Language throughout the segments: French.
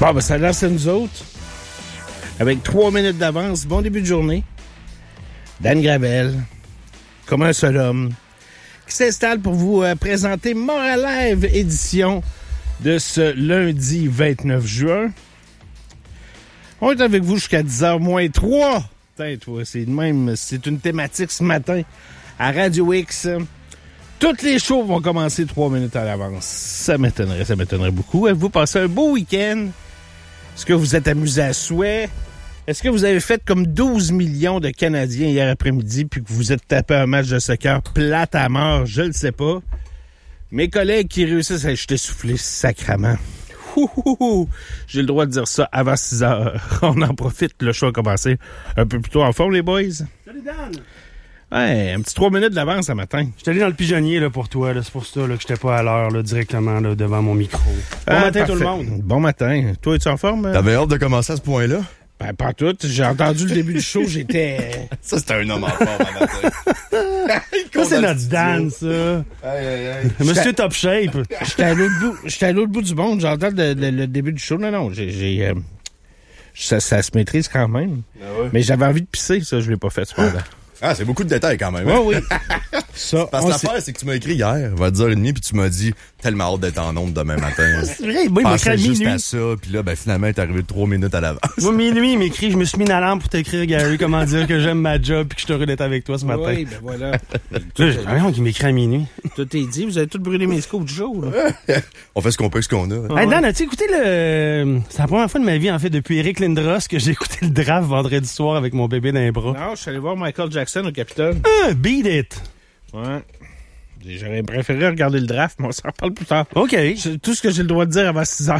Bon, ben ça lance à nous autres. Avec 3 minutes d'avance, bon début de journée. Dan Gravel, comme un seul homme, qui s'installe pour vous présenter Moralive édition de ce lundi 29 juin. On est avec vous jusqu'à 10h moins 3. Putain, toi, c'est de même, c'est une thématique ce matin à Radio X. Toutes les shows vont commencer 3 minutes à l'avance. Ça m'étonnerait beaucoup. Avez-vous passé un beau week-end? Est-ce que vous êtes amusé à souhait? Est-ce que vous avez fait comme 12 millions de Canadiens hier après-midi puis que vous êtes tapé un match de soccer plate à mort? Je le sais pas. Mes collègues qui réussissent à jeter soufflé sacrament. J'ai le droit de dire ça avant 6 heures. On en profite, le show a commencé un peu plus tôt. En forme, les boys? Salut, Dan! Ouais, un petit 3 minutes d'avance ce matin. J'étais allé dans le pigeonnier là, pour toi. Là. C'est pour ça là, que j'étais pas à l'heure là, directement là, devant mon micro. Bon matin parfait. tout le monde. Bon matin. Toi, es-tu en forme? T'avais hâte de commencer à ce point-là? Ben, pas tout. J'ai entendu le début du show, j'étais... Ça, c'était un homme en forme à matin. Ça, c'est notre Dan, ça. Aïe. Monsieur Top Shape. J'étais à l'autre bout du monde. J'entends le début du show. Non, ça se maîtrise quand même. Ah ouais. Mais j'avais envie de pisser, ça, je l'ai pas fait, cependant. Ah, c'est beaucoup de détails quand même. Oui. Ça, Parce que l'affaire, c'est que tu m'as écrit hier, vers 10h30, puis tu m'as dit tellement hâte d'être en onde demain matin. C'est vrai, moi, il m'écrit à Pensais juste minuit. à ça, puis là, ben finalement, t'es arrivé 3 minutes à l'avance. Moi, minuit, il m'écrit, je me suis mis une alarme pour t'écrire, Gary, comment dire que j'aime ma job et que je suis heureux d'être avec toi ce matin. oui, ben voilà. Voyons qu'il m'écrit à minuit. Tout est dit. Vous avez tout brûlé mes scoops du show, là. On fait ce qu'on peut avec ce qu'on a. Hey, Dan, as-tu écouté le... C'est la première fois de ma vie, en fait, depuis Eric Lindros, que j'ai écouté le draft vendredi soir avec mon bébé dans les bras. Non, je suis allé voir Michael Jackson au Capitole. Beat it! Ouais. J'aurais préféré regarder le draft, mais on s'en reparle plus tard. OK. C'est tout ce que j'ai le droit de dire avant 6 heures.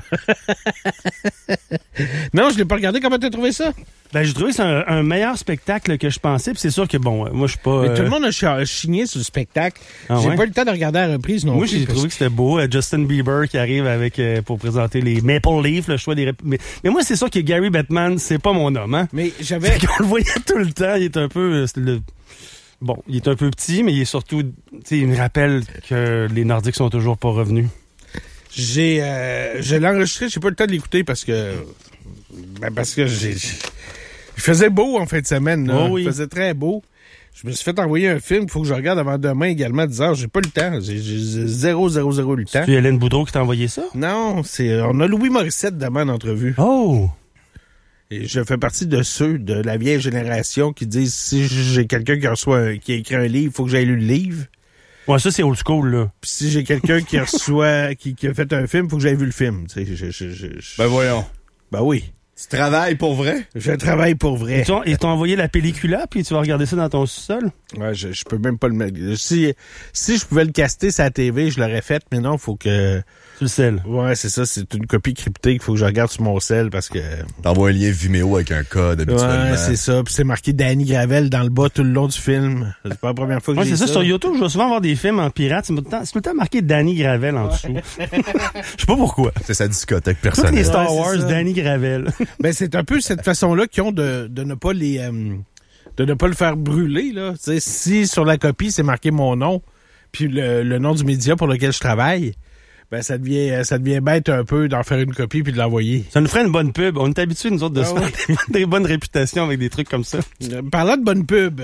Non, je l'ai pas regardé. Comment t'as trouvé ça? Ben, j'ai trouvé que c'est un meilleur spectacle que je pensais. Puis c'est sûr que, bon, moi, je suis pas... Mais tout le monde a chigné sur le spectacle. Ah J'ai ouais? pas eu le temps de regarder à la reprise non Moi, plus. j'ai trouvé que c'était beau. Justin Bieber qui arrive avec pour présenter les Maple Leafs, le choix des... Mais moi, c'est sûr que Gary Bettman, c'est pas mon homme, hein? Mais j'avais... On le voyait tout le temps. Il est un peu... Bon, il est un peu petit, mais il est surtout... Tu sais, il me rappelle que les Nordiques sont toujours pas revenus. Je l'ai enregistré, j'ai pas eu le temps de l'écouter parce que il faisait beau en fin de semaine. Là. Oh oui. Il faisait très beau. Je me suis fait envoyer un film, il faut que je regarde avant demain également à 10h. J'ai pas eu le temps. J'ai 0 eu le temps. C'est Hélène Boudreau qui t'a envoyé ça? Non, on a Louis Morissette demain en entrevue. Oh! Et je fais partie de ceux de la vieille génération qui disent si j'ai quelqu'un qui a écrit un livre, il faut que j'aille lu le livre. Ouais, ça, c'est old school, là. Puis si j'ai quelqu'un qui reçoit, qui a fait un film, il faut que j'aille vu le film. Tu sais, Ben voyons. Ben oui. Tu travailles pour vrai? Je travaille pour vrai. Ils t'ont envoyé la pellicula, puis tu vas regarder ça dans ton sous-sol? Ouais, je peux même pas le mettre. Si je pouvais le caster sur la TV, je l'aurais fait, mais non, faut que... Sur le sel. Ouais, c'est ça, c'est une copie cryptée qu'il faut que je regarde sur mon cell parce que... T'envoies un lien Vimeo avec un code, habituellement. Ouais, c'est ça. Puis c'est marqué Danny Gravel dans le bas tout le long du film. C'est pas la première fois que Ouais, j'ai c'est ça. ça. Sur YouTube, je vais souvent voir des films en pirate. C'est tout le temps marqué Danny Gravel en dessous. Je sais pas pourquoi. C'est sa discothèque Toutes les personnelle. Star Ouais, Wars, c'est ça. Danny Gravel. Ben, c'est un peu cette façon-là qu'ils ont de ne pas de ne pas le faire brûler, là. Tu sais, si sur la copie, c'est marqué mon nom, puis le nom du média pour lequel je travaille, ben, ça devient bête un peu d'en faire une copie puis de l'envoyer. Ça nous ferait une bonne pub. On est habitués, nous autres, de se faire des bonnes réputations avec des trucs comme ça. Parlant de bonne pub.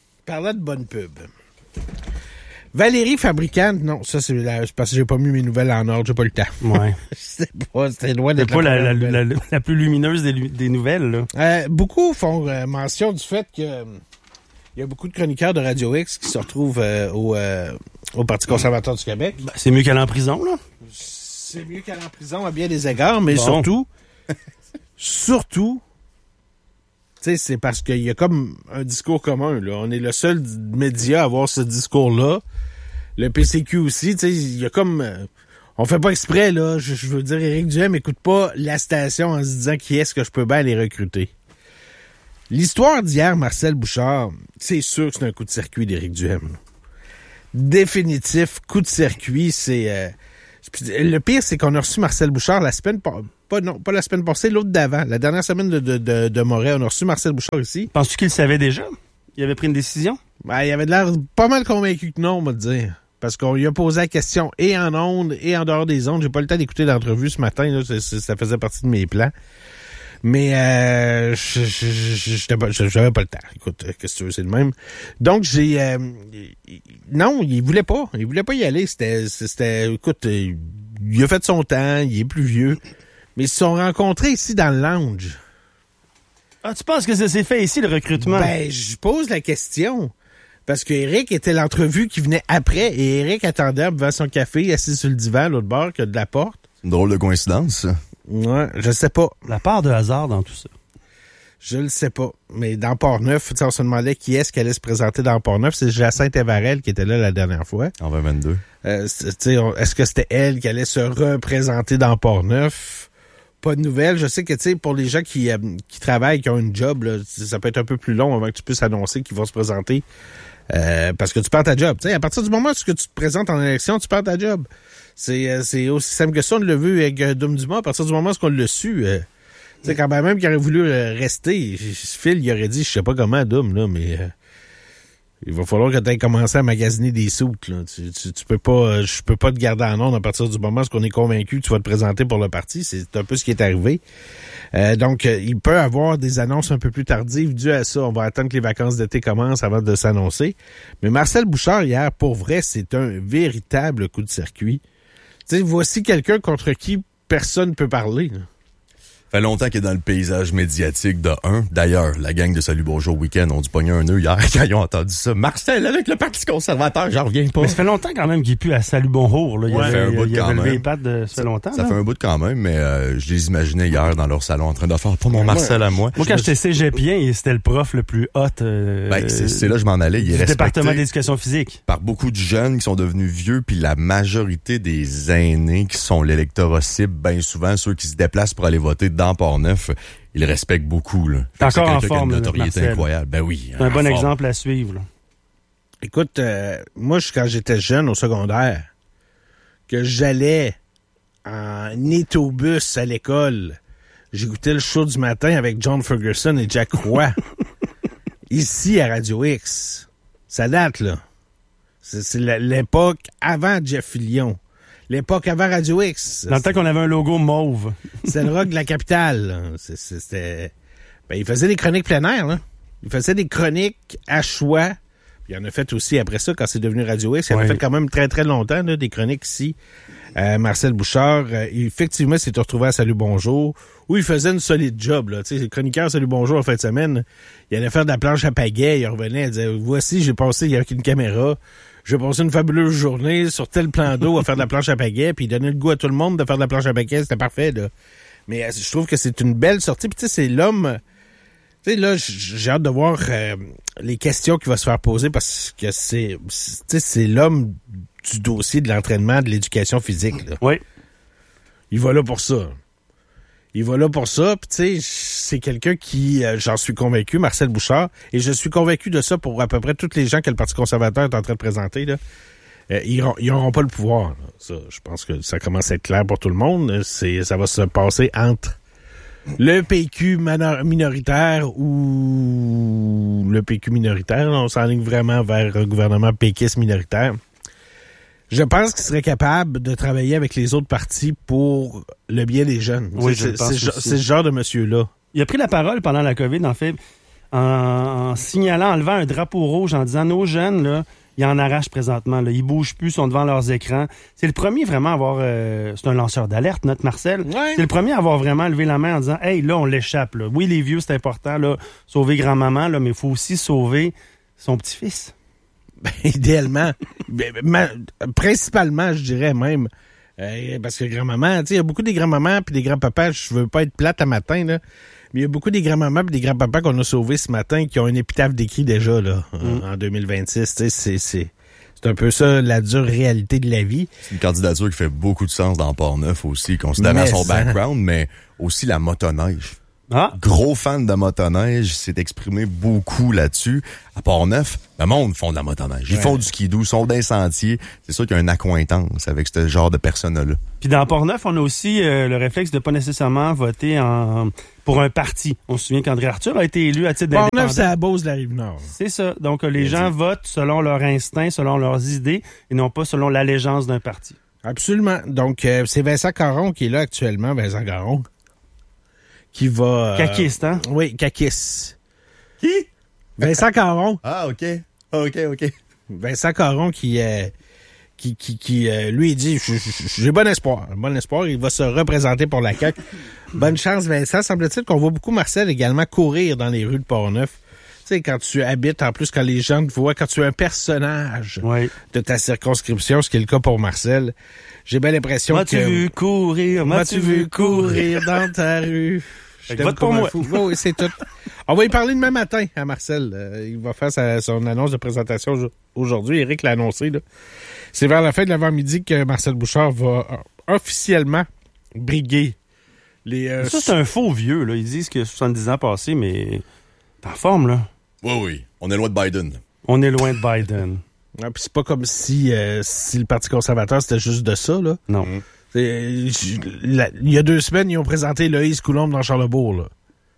Valérie Fabricante, non, ça c'est parce que j'ai pas mis mes nouvelles en ordre, j'ai pas le temps. Ouais. C'était loin C'est d'être pas première. la plus lumineuse des nouvelles, là. Beaucoup font mention du fait que il y a beaucoup de chroniqueurs de Radio X qui se retrouvent au Parti conservateur du Québec. Ben, c'est mieux qu'aller en prison, là. C'est mieux qu'aller en prison à bien des égards, mais Bon. surtout, tu sais, c'est parce qu'il y a comme un discours commun, là. On est le seul média à avoir ce discours-là. Le PCQ aussi, tu sais, il y a comme... on fait pas exprès, là. Je veux dire, Éric Duhem écoute pas la station en se disant qui est-ce que je peux bien aller recruter. L'histoire d'hier, Marcel Bouchard, c'est sûr que c'est un coup de circuit d'Éric Duhem. Là. Définitif, coup de circuit, c'est... le pire, c'est qu'on a reçu Marcel Bouchard la semaine... Pas la semaine passée, l'autre d'avant. La dernière semaine de Montréal, on a reçu Marcel Bouchard ici. Penses-tu qu'il le savait déjà? Il avait pris une décision? Ben, il avait de l'air pas mal convaincu que non, on va te dire. parce qu'on lui a posé la question et en ondes et en dehors des ondes. J'ai pas eu le temps d'écouter l'entrevue ce matin, là, ça faisait partie de mes plans. Mais j'avais pas le temps. Écoute, qu'est-ce que tu veux, c'est le même. Donc non, il voulait pas y aller. C'était écoute, il a fait son temps, il est plus vieux. Mais ils se sont rencontrés ici dans le lounge. Ah, tu penses que ça s'est fait ici, le recrutement? Ben, je pose la question. Parce que Eric était l'entrevue qui venait après et Eric attendait devant son café, assis sur le divan, à l'autre bord, de la porte. Une drôle de coïncidence, ça. Ouais, je sais pas. La part de hasard dans tout ça. Je le sais pas. Mais dans Port-Neuf, on se demandait qui est-ce qui allait se présenter dans Port-Neuf. C'est Jacinthe Evarel qui était là la dernière fois. En 2022. Est-ce que c'était elle qui allait se représenter dans Port-Neuf? Pas de nouvelles. Je sais que, pour les gens qui travaillent, qui ont une job, là, ça peut être un peu plus long avant que tu puisses annoncer qu'ils vont se présenter. Parce que tu perds ta job. T'sais, à partir du moment où tu te présentes en élection, tu perds ta job. C'est aussi simple que ça. On l'a vu avec Dom Dumas. À partir du moment où on l'a su, quand même qu'il aurait voulu rester, Phil, il aurait dit, je sais pas comment, Dom, là, mais il va falloir que tu aies commencé à magasiner des soutes. Là. Tu peux pas, je peux pas te garder en onde à partir du moment où on est convaincu que tu vas te présenter pour le parti. C'est un peu ce qui est arrivé. Donc, il peut y avoir des annonces un peu plus tardives dues à ça. On va attendre que les vacances d'été commencent avant de s'annoncer. Mais Marcel Bouchard, hier, pour vrai, c'est un véritable coup de circuit. Voici quelqu'un contre qui personne ne peut parler. Là. Fait longtemps qu'il est dans le paysage médiatique de 1. D'ailleurs, la gang de Salut Bonjour Week-end ont dû pogner un nœud hier quand ils ont entendu ça. Marcel avec le Parti conservateur, j'en reviens pas. Mais ça fait longtemps quand même qu'il est plus à Salut Bonjour. Là. Ça fait un bout il quand avait levé même. les pattes ça fait longtemps. Ça là. fait un bout quand même, mais je les imaginais hier dans leur salon en train de faire pas mon Marcel à moi. Moi, quand j'étais cégepien, c'était le prof le plus hot c'est là que je m'en allais. Il est du respecté département d'éducation physique. par beaucoup de jeunes qui sont devenus vieux, puis la majorité des aînés qui sont l'électorat cible, bien souvent ceux qui se déplacent pour aller voter dans Port-Neuf, ils le respectent beaucoup. Là. T'es encore en quelqu'un qui a forme, une notre notoriété Marcel. incroyable. Ben oui. C'est un en bon forme. exemple à suivre. Là. Écoute, moi, quand j'étais jeune au secondaire, que j'allais en autobus à l'école, j'écoutais le show du matin avec John Ferguson et Jack Roy. Ici, à Radio X. Ça date, là. C'est l'époque avant Jeff Fillion. L'époque avant Radio X. Dans le temps qu'on avait un logo mauve. C'était le rock de la capitale. Là. C'était... Ben, il faisait des chroniques plein air. Là. Il faisait des chroniques à choix. Il en a fait aussi après ça, quand c'est devenu Radio X. Il en a fait quand même très, très longtemps, là, des chroniques ici. Marcel Bouchard, effectivement, s'est retrouvé à Salut Bonjour, où il faisait une solide job. Là. Tu sais, chroniqueur Salut Bonjour en fin de semaine, il allait faire de la planche à pagaie, il revenait, il disait, voici, j'ai passé avec une caméra, j'ai passé une fabuleuse journée sur tel plan d'eau à faire de la planche à pagaie, puis il donnait le goût à tout le monde de faire de la planche à pagaie, c'était parfait. Là. Mais je trouve que c'est une belle sortie. Puis tu sais, c'est l'homme... Tu sais, là, j'ai hâte de voir les questions qu'il va se faire poser parce que c'est l'homme du dossier de l'entraînement, de l'éducation physique. Là. Oui. Il va là pour ça. Il va là pour ça. Puis tu sais, c'est quelqu'un qui, j'en suis convaincu, Marcel Bouchard, et je suis convaincu de ça pour à peu près tous les gens que le Parti conservateur est en train de présenter. Là. Ils n'auront pas le pouvoir. Là. Ça, je pense que ça commence à être clair pour tout le monde. Ça va se passer entre le PQ minoritaire ou le PQ minoritaire. On s'enligne vraiment vers un gouvernement péquiste minoritaire. Je pense qu'il serait capable de travailler avec les autres partis pour le bien des jeunes. Oui, c'est ce genre de monsieur-là. Il a pris la parole pendant la COVID, en fait, en signalant, en levant un drapeau rouge, en disant, nos jeunes, là, ils en arrachent présentement. Là. Ils bougent plus, sont devant leurs écrans. C'est le premier vraiment à avoir... c'est un lanceur d'alerte, notre Marcel. Ouais. C'est le premier à avoir vraiment levé la main en disant, hey, là, on l'échappe. Là. Oui, les vieux, c'est important, là, sauver grand-maman, là, mais il faut aussi sauver son petit-fils. Ben, idéalement. Principalement, je dirais même. Parce que grand-maman, tu sais, il y a beaucoup des grands-mamans puis des grands-papas, je veux pas être plate à matin, là, mais il y a beaucoup des grands-mamans puis des grands-papas qu'on a sauvés ce matin qui ont un épitaphe d'écrit déjà, là, en 2026. Tu sais, c'est un peu ça, la dure réalité de la vie. C'est une candidature qui fait beaucoup de sens dans Port-Neuf aussi, considérant son background, mais aussi la motoneige. Ah. Gros fan de motoneige, s'est exprimé beaucoup là-dessus. À Port-Neuf, le monde font de la motoneige. Ils font du skidoo, ils sont d'un sentier. C'est sûr qu'il y a une accointance avec ce genre de personnes-là. Puis dans Port-Neuf, on a aussi le réflexe de pas nécessairement voter pour un parti. On se souvient qu'André Arthur a été élu à titre d'indépendant. Port-Neuf, c'est à Beauce de la Rive-Nord. C'est ça. Donc, les gens votent selon leur instinct, selon leurs idées, et non pas selon l'allégeance d'un parti. Absolument. Donc, c'est Vincent Caron qui est là actuellement, Vincent Caron, qui va... Caquiste, hein? Oui, caquiste. Qui? Vincent Caron. Ah, OK. OK. Vincent Caron qui lui, il dit, j'ai bon espoir. Bon espoir, il va se représenter pour la CAQ. Bonne chance, Vincent. Semble-t-il qu'on voit beaucoup Marcel également courir dans les rues de Port-Neuf. Tu sais, quand tu habites, en plus, quand les gens te voient, quand tu es un personnage de ta circonscription, ce qui est le cas pour Marcel, j'ai bien l'impression que... M'as-tu vu courir? M'as-tu vu courir dans ta rue? Je t'aime vote comme pour un moi. fou. Oui, c'est tout. On va y parler demain matin à Marcel. Il va faire son annonce de présentation aujourd'hui. Éric l'a annoncé, là. C'est vers la fin de l'avant-midi que Marcel Bouchard va officiellement briguer les... Ça, c'est un faux vieux, là. Ils disent qu'il a 70 ans passés, mais t'es en forme, là. Oui. On est loin de Biden. On est loin de Biden. Ah, puis c'est pas comme si le Parti conservateur, c'était juste de ça, là. Non. Il y a 2 semaines, ils ont présenté Loïse Coulombe dans Charlesbourg, là.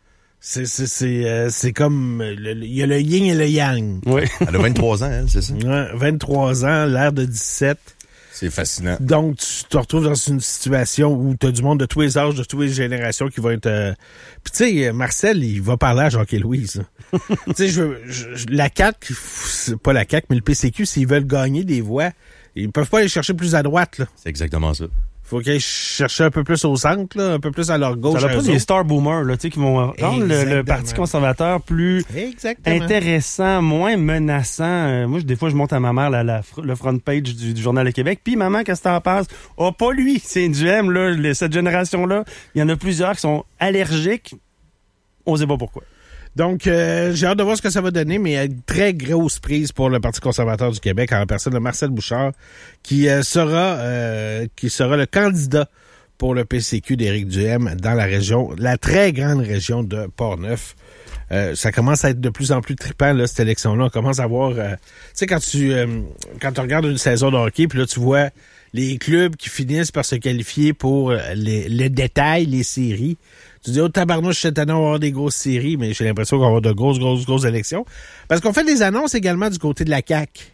C'est comme... Il y a le yin et le yang. Oui. Elle a 23 ans, elle, c'est ça? Ouais, 23 ans, l'air de 17. C'est fascinant. Donc, tu te retrouves dans une situation où tu as du monde de tous les âges, de toutes les générations qui va être... Puis tu sais, Marcel, il va parler à Jacques-Louise. Tu sais, la CAQ, c'est pas la CAQ, mais le PCQ, s'ils veulent gagner des voix, ils peuvent pas aller chercher plus à droite, là. C'est exactement ça. Faut qu'ils aillent chercher un peu plus au centre, là, un peu plus à leur gauche. Ça n'a pas des star boomers, là, tu sais, qui vont rendre le Parti conservateur plus intéressant, moins menaçant. Moi, des fois, je monte à ma mère le front page du Journal de Québec. Puis, maman, qu'est-ce que t'en penses? Oh, pas lui, c'est du M, là. Cette génération-là, il y en a plusieurs qui sont allergiques. On sait pas pourquoi. Donc, j'ai hâte de voir ce que ça va donner, mais une très grosse prise pour le Parti conservateur du Québec en personne de Marcel Bouchard, qui sera le candidat pour le PCQ d'Éric Duhem dans la région, la très grande région de Port-Neuf. Ça commence à être de plus en plus trippant, là, cette élection-là. On commence à voir... tu sais, quand tu regardes une saison de hockey, puis là, tu vois les clubs qui finissent par se qualifier pour les détails, les séries. Tu dis, oh, tabarnouche, cette année, on va avoir des grosses séries, mais j'ai l'impression qu'on va avoir de grosses élections. Parce qu'on fait des annonces également du côté de la CAQ.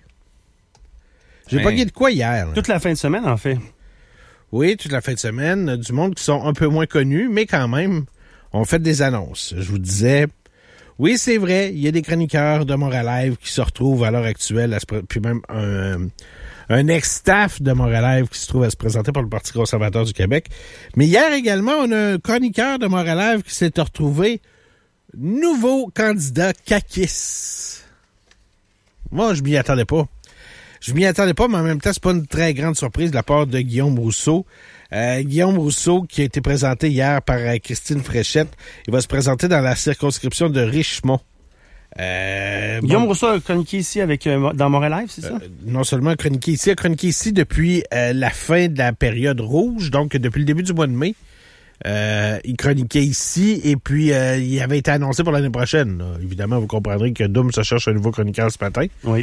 J'ai pogné de quoi hier? Là? Toute la fin de semaine, en fait. Oui, toute la fin de semaine. Du monde qui sont un peu moins connus, mais quand même, on fait des annonces. Je vous disais, oui, c'est vrai, il y a des chroniqueurs de Montréal Live qui se retrouvent à l'heure actuelle, puis même un ex-staff de Montréal Live qui se trouve à se présenter pour le Parti conservateur du Québec. Mais hier également, on a un chroniqueur de Montréal Live qui s'est retrouvé nouveau candidat caquiste. Moi, je m'y attendais pas. Mais en même temps, c'est pas une très grande surprise de la part de Guillaume Rousseau. Guillaume Rousseau, qui a été présenté hier par Christine Fréchette, il va se présenter dans la circonscription de Richemont. Guillaume Rousseau a chroniqué ici dans Montréal Live, c'est ça? Non seulement a chroniqué ici depuis la fin de la période rouge, donc depuis le début du mois de mai. Il chroniquait ici et puis il avait été annoncé pour l'année prochaine. Là. Évidemment, vous comprendrez que Doom se cherche un nouveau chroniqueur ce matin. Oui.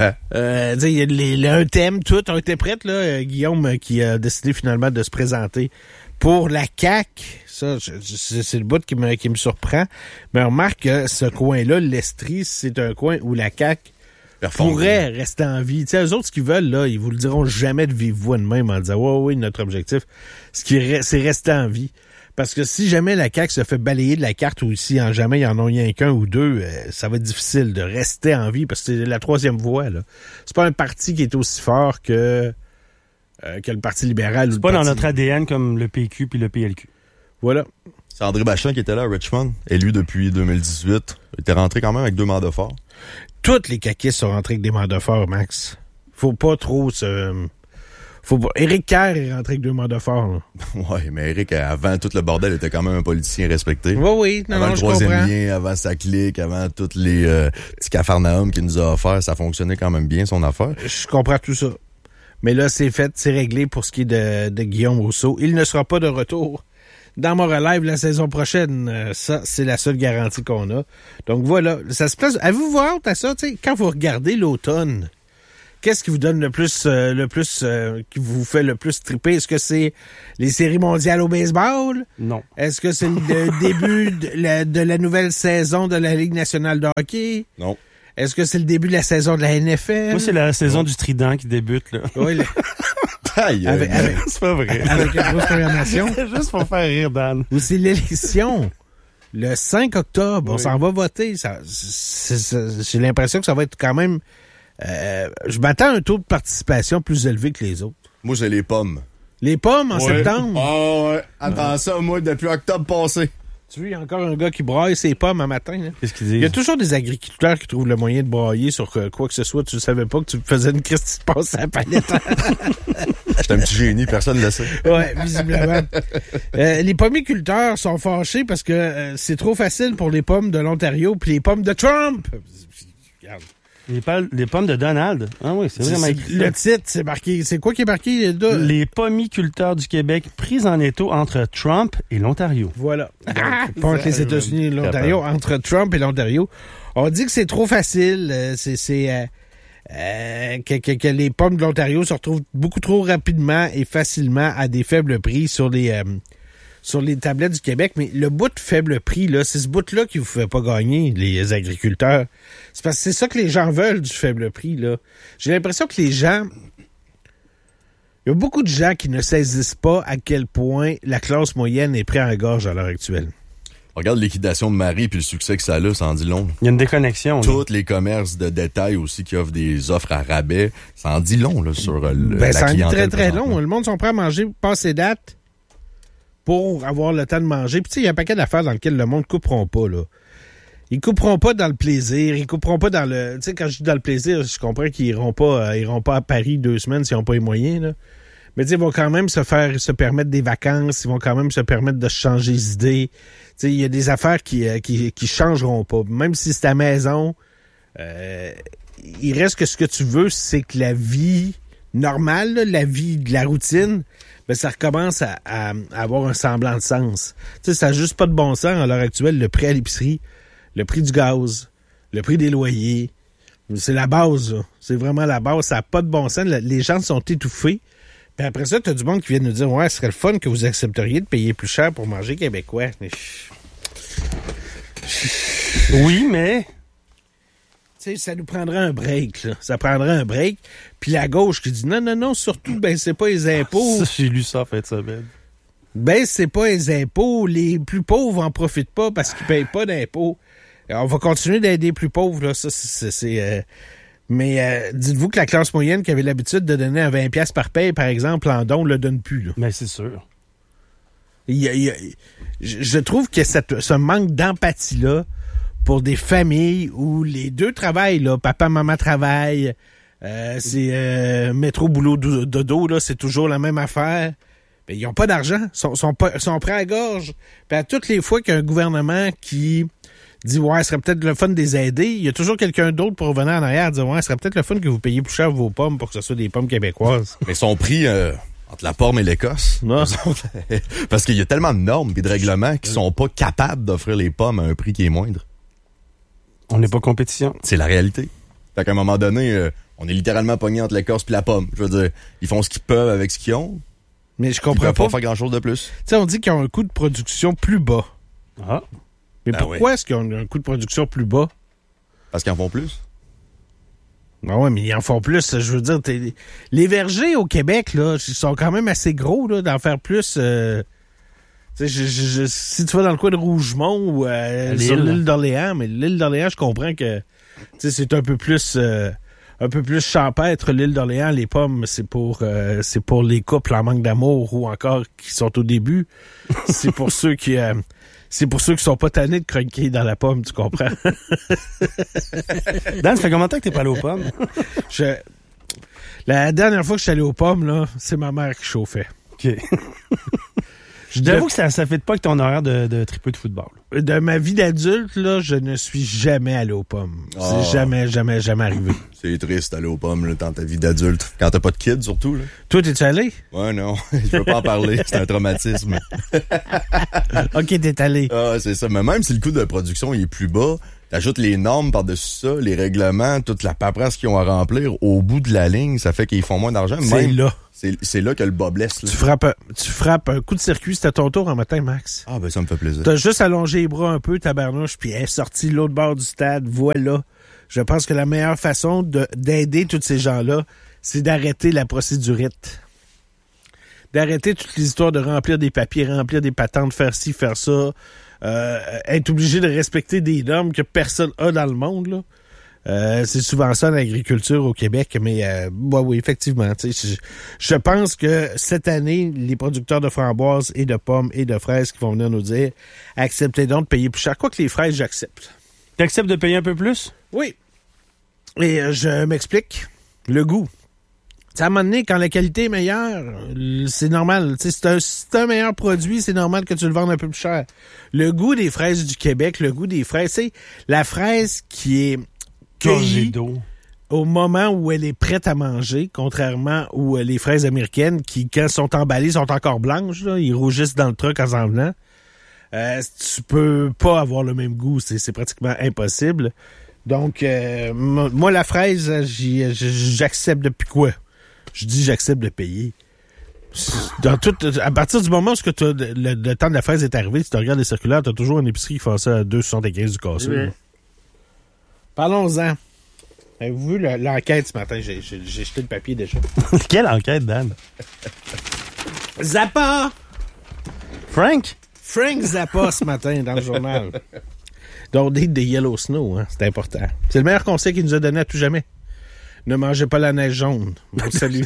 Il y a un thème, tout a été prêt, là. Guillaume qui a décidé finalement de se présenter pour la CAQ. Ça, c'est le bout qui me surprend. Mais on remarque que ce coin-là, l'Estrie, c'est un coin où la CAQ pourrait rester en vie. Tu sais, eux autres, ce qu'ils veulent, là, ils vous le diront jamais de vive voix de même en disant, oui, notre objectif, c'est rester en vie. Parce que si jamais la CAQ se fait balayer de la carte ou si en jamais il y en a rien qu'un ou deux, ça va être difficile de rester en vie parce que c'est la troisième voie, là. C'est pas un parti qui est aussi fort que le Parti libéral. C'est pas dans notre ADN comme le PQ puis le PLQ. Voilà. C'est André Bachin qui était là à Richmond, élu depuis 2018. Il était rentré quand même avec 2 mandats forts. Toutes les caquistes sont rentrés avec des mandats forts, Max. Faut pas trop se... Éric Kerr est rentré avec 2 mandats forts. Oui, mais Éric, avant tout le bordel, était quand même un politicien respecté. Oui, avant le troisième lien, avant sa clique, avant tous les petits cafarnaums qu'il nous a offert, ça fonctionnait quand même bien, son affaire. Je comprends tout ça. Mais là, c'est fait, c'est réglé pour ce qui est de Guillaume Rousseau. Il ne sera pas de retour dans Montréal la saison prochaine. Ça, c'est la seule garantie qu'on a. Donc voilà, ça se place. Avez-vous hâte à ça? T'sais, quand vous regardez l'automne, qu'est-ce qui vous donne qui vous fait le plus triper? Est-ce que c'est les séries mondiales au baseball? Non. Est-ce que c'est le début de la nouvelle saison de la Ligue nationale de hockey? Non. Est-ce que c'est le début de la saison de la NFL? Moi, c'est la saison du Trident qui débute, là. Oui, C'est pas vrai. avec une grosse programmation. C'est juste pour faire rire, Dan. Ou c'est l'élection. Le 5 octobre, on Oui. s'en va voter. J'ai l'impression que ça va être quand même... je m'attends à un taux de participation plus élevé que les autres. Moi, j'ai les pommes. Les pommes en septembre. Ah ouais. Attends ça, moi, depuis octobre passé. Tu vois, il y a encore un gars qui braille ses pommes un matin. Là. Qu'est-ce qu'ils Il y a disent? toujours des agriculteurs qui trouvent le moyen de brailler sur quoi que ce soit. Tu ne savais pas que tu faisais une crise qui se passe à la palette. J'étais un petit génie, personne ne le sait. Ouais, visiblement. Les pommiculteurs sont fâchés parce que c'est trop facile pour les pommes de l'Ontario puis les pommes de Trump. Regarde. Les pommes de Donald. Ah oui, c'est vraiment écrit. Le titre, c'est marqué. C'est quoi qui est marqué? Les pommiculteurs du Québec pris en étau entre Trump et l'Ontario. Voilà. Donc, pas entre les États-Unis et l'Ontario, entre Trump et l'Ontario. On dit que c'est trop facile. Que les pommes de l'Ontario se retrouvent beaucoup trop rapidement et facilement à des faibles prix sur les tablettes du Québec. Mais le bout de faible prix, là, c'est ce bout-là qui vous fait pas gagner, les agriculteurs. C'est parce que c'est ça que les gens veulent, du faible prix, là. J'ai l'impression que les gens... Il y a beaucoup de gens qui ne saisissent pas à quel point la classe moyenne est prise en gorge à l'heure actuelle. Regarde l'équidation de Marie puis le succès que ça a, ça en dit long. Il y a une déconnexion. Là. Tous les commerces de détail aussi qui offrent des offres à rabais, ça en dit long là, sur la ça en dit clientèle. très, très long. Le monde sont prêts à manger passé date pour avoir le temps de manger. Puis tu sais, il y a un paquet d'affaires dans lesquelles le monde ne couperont pas, là. Ils couperont pas dans le plaisir, ils couperont pas dans le... Tu sais, quand je dis dans le plaisir, je comprends qu'ils iront pas à Paris 2 semaines s'ils n'ont pas les moyens, là. Mais tu sais, ils vont quand même se permettre des vacances, ils vont quand même se permettre de changer les idées. Tu sais, il y a des affaires qui changeront pas. Même si c'est à la maison, il reste que ce que tu veux, c'est que la vie normale, là, la vie de la routine, ben ça recommence à avoir un semblant de sens. Tu sais, ça n'a juste pas de bon sens à l'heure actuelle, le prix à l'épicerie, le prix du gaz, le prix des loyers. C'est la base, là. C'est vraiment la base. Ça n'a pas de bon sens. Les gens sont étouffés. Puis après ça, tu as du monde qui vient nous dire « Ouais, ce serait le fun que vous accepteriez de payer plus cher pour manger québécois. » Oui, mais... Tu sais, ça nous prendrait un break, là. Ça prendrait un break. Puis la gauche qui dit « Non, surtout, ben c'est pas les impôts. » Ça, j'ai lu ça en fin de semaine. Ben, c'est pas les impôts. Les plus pauvres en profitent pas parce qu'ils payent pas d'impôts. On va continuer d'aider les plus pauvres, là. Ça, mais dites-vous que la classe moyenne qui avait l'habitude de donner un 20$ par paye, par exemple, en don, le donne plus, là. Mais c'est sûr. Je trouve que ce manque d'empathie-là pour des familles où les deux travaillent, là, papa, maman travaillent, c'est métro, boulot, dodo, là, c'est toujours la même affaire. Ben, ils n'ont pas d'argent, sont prêts à la gorge. Puis à toutes les fois qu'il y a un gouvernement qui dit « Ouais, ce serait peut-être le fun de les aider », il y a toujours quelqu'un d'autre pour revenir en arrière et dire « Ouais, ce serait peut-être le fun que vous payiez plus cher vos pommes pour que ce soit des pommes québécoises. » Mais son prix entre la pomme et l'Écosse. Non. Parce qu'il y a tellement de normes et de règlements qui sont pas capables d'offrir les pommes à un prix qui est moindre. On n'est pas compétition. C'est la réalité. Fait qu'à un moment donné, on est littéralement pogné entre l'Écosse et la pomme. Je veux dire, ils font ce qu'ils peuvent avec ce qu'ils ont. Mais je Ils comprends peuvent pas. pas faire grand-chose de plus. Tu sais, on dit qu'ils ont un coût de production plus bas. Ah. Mais Ben pourquoi est-ce qu'ils ont un coût de production plus bas? Parce qu'ils en font plus. Ben ouais, mais ils en font plus. Je veux dire, les vergers au Québec, là, ils sont quand même assez gros, là, d'en faire plus. Tu sais, si tu vas dans le coin de Rougemont ou sur l'île d'Orléans, mais l'île d'Orléans, je comprends que c'est un peu plus champêtre, l'île d'Orléans. Les pommes, c'est pour les couples en manque d'amour ou encore qui sont au début. C'est pour ceux qui sont pas tannés de croquer dans la pomme, tu comprends? Dan, ça fait combien de temps que t'es pas allé aux pommes? La dernière fois que je suis allé aux pommes, là, c'est ma mère qui chauffait. OK. Je t'avoue que ça fait pas avec ton horaire de triple de football. De ma vie d'adulte, là, je ne suis jamais allé aux pommes. C'est jamais arrivé. C'est triste d'aller aux pommes, là, dans ta vie d'adulte. Quand t'as pas de kids, surtout, là. Toi, t'es-tu allé? Ouais, non. Je veux pas en parler. C'est un traumatisme. OK, t'es allé. Ah, c'est ça. Mais même si le coût de production il est plus bas, t'ajoutes les normes par-dessus ça, les règlements, toute la paperasse qu'ils ont à remplir, au bout de la ligne, ça fait qu'ils font moins d'argent. C'est même, là. C'est là que le bas blesse. Là. Tu frappes un coup de circuit, c'était ton tour en matin, Max. Ah, ben ça me fait plaisir. T'as juste allongé les bras un peu, tabarnouche, puis elle est sortie de l'autre bord du stade. Voilà. Je pense que la meilleure façon d'aider tous ces gens-là, c'est d'arrêter la procédurite. D'arrêter toutes les histoires de remplir des papiers, remplir des patentes, faire ci, faire ça. Être obligé de respecter des normes que personne a dans le monde, là. C'est souvent ça l'agriculture au Québec, mais oui, effectivement. Je pense que cette année, les producteurs de framboises et de pommes et de fraises qui vont venir nous dire acceptez donc de payer plus cher. Quoi que les fraises, j'accepte. T'acceptes de payer un peu plus? Oui. Et je m'explique. Le goût. T'sais, à un moment donné, quand la qualité est meilleure, c'est normal. C'est un meilleur produit, c'est normal que tu le vendes un peu plus cher. Le goût des fraises du Québec, le goût des fraises, c'est la fraise qui est cueillie au moment où elle est prête à manger, contrairement aux les fraises américaines qui, quand elles sont emballées, sont encore blanches. Là, ils rougissent dans le truck en s'en venant. Tu peux pas avoir le même goût. C'est pratiquement impossible. Donc, moi, la fraise, j'accepte depuis quoi? Je dis j'accepte de payer. À partir du moment où le temps de la fraise est arrivé, si tu regardes les circulaires, tu as toujours une épicerie qui fait ça à 2,75 du cassé. Oui. Parlons-en. Avez-vous vu l'enquête ce matin? J'ai jeté le papier déjà. Quelle enquête, Dan? Zappa! Frank Zappa ce matin dans le journal. Don't eat the yellow snow, hein, c'est important. C'est le meilleur conseil qu'il nous a donné à tout jamais. Ne mangez pas la neige jaune. On salue.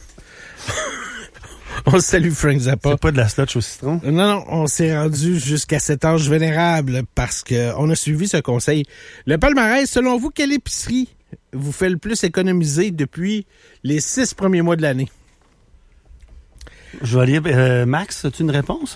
On salue Frank Zappa. C'est pas de la slotch au citron? Non, on s'est rendu jusqu'à cet âge vénérable parce qu'on a suivi ce conseil. Le palmarès, selon vous, quelle épicerie vous fait le plus économiser depuis les 6 premiers mois de l'année? Je vais aller... Max, as-tu une réponse?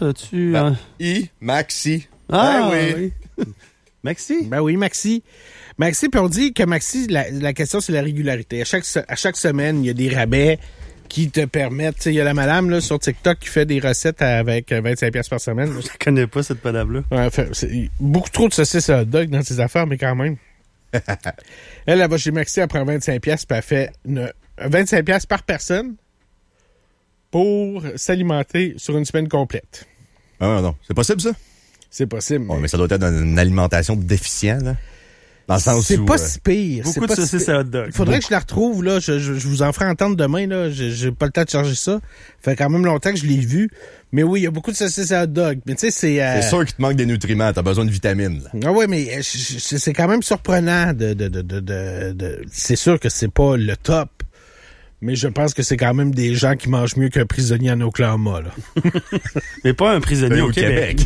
Maxi. Ah oui. Maxi? Ben oui, Maxi. Maxi, puis on dit que Maxi, la question, c'est la régularité. À chaque semaine, il y a des rabais qui te permettent... Il y a la madame là, sur TikTok qui fait des recettes avec 25$ par semaine. Je connais pas cette madame-là. Ouais, c'est beaucoup trop de saucisses à hot dog dans ses affaires, mais quand même. Elle va chez Maxi, elle prend 25$, puis elle fait 25$ par personne pour s'alimenter sur une semaine complète. Ah non, c'est possible, ça? C'est possible. Mais ça doit être une alimentation déficiente, là. Dans le sens c'est où, pas si pire. Beaucoup de saucisses à hot dog. Il faudrait que je la retrouve, là. Je vous en ferai entendre demain, là. J'ai pas le temps de charger ça. Ça fait quand même longtemps que je l'ai vu. Mais oui, il y a beaucoup de saucisses à hot dog. Mais tu sais, c'est... C'est sûr qu'il te manque des nutriments. T'as besoin de vitamines, là. Ah ouais, mais c'est quand même surprenant c'est sûr que c'est pas le top. Mais je pense que c'est quand même des gens qui mangent mieux qu'un prisonnier en Oklahoma, là. Mais pas un prisonnier au Québec.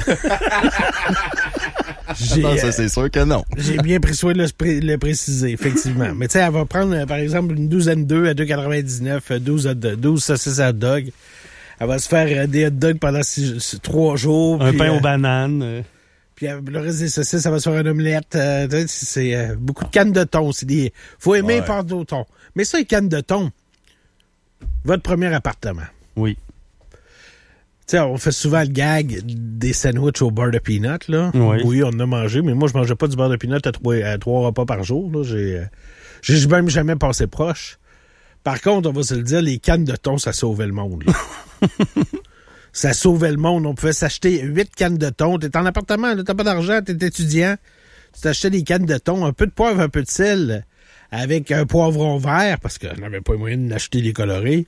Non, ça, c'est sûr que non. J'ai bien pris soin de le préciser, effectivement. Mais tu sais, elle va prendre, par exemple, une douzaine d'œufs à 2,99, 12 saucisses à hot dog. Elle va se faire des hot dogs pendant 3 jours. Un pain aux bananes. Puis le reste des saucisses, ça va se faire une omelette. C'est beaucoup de cannes de thon. Faut aimer par d'autres thon. Mais ça, les cannes de thon, votre premier appartement. Oui. Tu sais, on fait souvent le gag des sandwichs au beurre de peanut, là. Oui, on en a mangé, mais moi, je mangeais pas du beurre de peanut à 3 repas par jour, là. J'ai même jamais passé proche. Par contre, on va se le dire, les cannes de thon, ça sauvait le monde, là. Ça sauvait le monde. On pouvait s'acheter 8 cannes de thon. T'es en appartement, là, t'as pas d'argent, t'es étudiant. Tu t'achetais des cannes de thon, un peu de poivre, un peu de sel, avec un poivron vert, parce qu'on n'avait pas moyen d'acheter des colorés.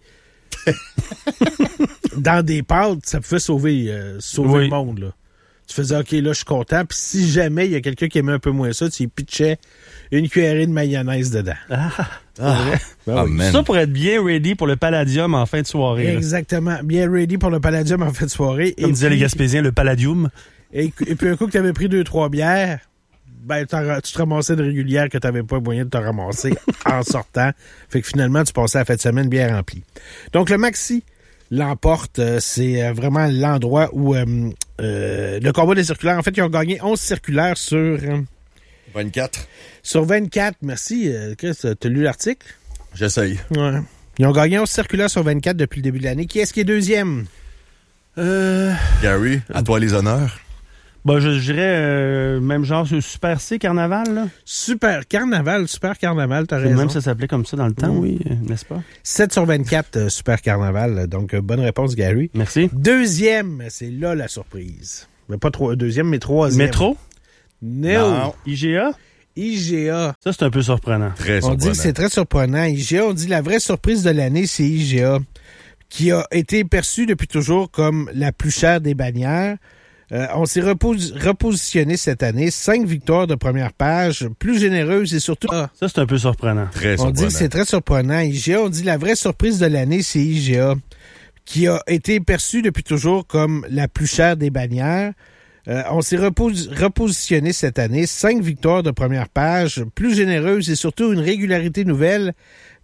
Dans des pâtes, ça pouvait sauver le monde, là. Tu faisais, OK, là, je suis content. Puis si jamais il y a quelqu'un qui aimait un peu moins ça, tu y pitchais une cuillerée de mayonnaise dedans. Ça pour être bien ready pour le Palladium en fin de soirée. Exactement. Là. Bien ready pour le Palladium en fin de soirée. Comme disaient les Gaspésiens, le Palladium. Et puis un coup que tu avais pris 2-3 bières, ben tu te ramassais de régulière que tu n'avais pas moyen de te ramasser en sortant. Fait que finalement, tu passais la fin de semaine bien remplie. Donc, le Maxi, l'emporte. C'est vraiment l'endroit où le combat des circulaires, en fait, ils ont gagné 11 circulaires sur 24. Sur 24, merci. Chris, t'as lu l'article? J'essaye. Ouais. Ils ont gagné 11 circulaires sur 24 depuis le début de l'année. Qui est-ce qui est deuxième? Gary, à toi les honneurs. Ben, je dirais même genre Super C Carnaval, là. Super Carnaval, t'as raison. Même ça s'appelait comme ça dans le temps, oui, n'est-ce pas? 7 sur 24, Super Carnaval. Donc, bonne réponse, Gary. Merci. Deuxième, c'est là la surprise. Mais pas deuxième, mais troisième. Métro? Non. IGA? IGA. Ça, c'est un peu surprenant. Très On dit que c'est très surprenant. IGA, on dit la vraie surprise de l'année, c'est IGA, qui a été perçue depuis toujours comme la plus chère des bannières. On s'est repositionné cette année. 5 victoires de première page, plus généreuses et surtout... Ça, c'est un peu surprenant. Très surprenant. On dit que c'est très surprenant. IGA, on dit la vraie surprise de l'année, c'est IGA, qui a été perçue depuis toujours comme la plus chère des bannières. On s'est repositionné cette année. 5 victoires de première page, plus généreuses et surtout une régularité nouvelle